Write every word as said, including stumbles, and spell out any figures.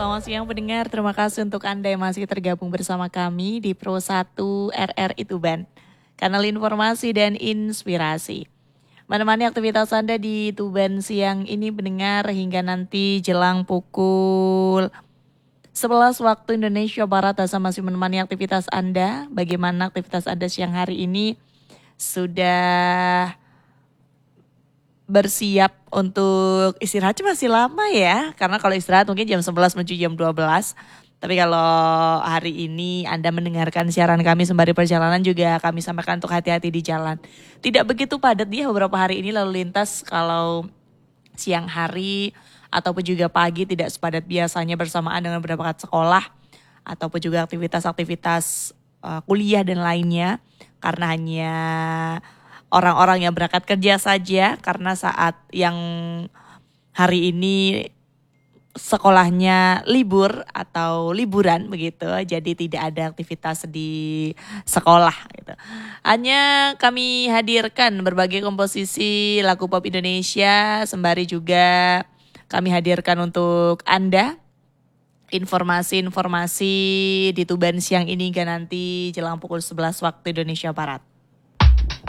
Selamat siang pendengar, terima kasih untuk Anda yang masih tergabung bersama kami di Pro satu R R I Tuban, kanal informasi dan inspirasi. Menemani aktivitas Anda di Tuban siang ini pendengar hingga nanti jelang pukul sebelas waktu Indonesia Barat. Saya masih menemani aktivitas Anda. Bagaimana aktivitas Anda siang hari ini? Sudah bersiap untuk istirahat? Masih lama ya, karena kalau istirahat mungkin jam sebelas menuju jam dua belas. Tapi kalau hari ini Anda mendengarkan siaran kami sembari perjalanan, juga kami sampaikan untuk hati-hati di jalan. Tidak begitu padat ya beberapa hari ini lalu lintas. Kalau siang hari ataupun juga pagi tidak sepadat biasanya bersamaan dengan berangkat sekolah ataupun juga aktivitas-aktivitas uh, kuliah dan lainnya, karena hanya orang-orang yang berangkat kerja saja, karena saat yang hari ini sekolahnya libur atau liburan begitu, jadi tidak ada aktivitas di sekolah gitu. Hanya kami hadirkan berbagai komposisi lagu pop Indonesia, sembari juga kami hadirkan untuk Anda informasi-informasi di Tuban siang ini hingga nanti jelang pukul sebelas waktu Indonesia Barat.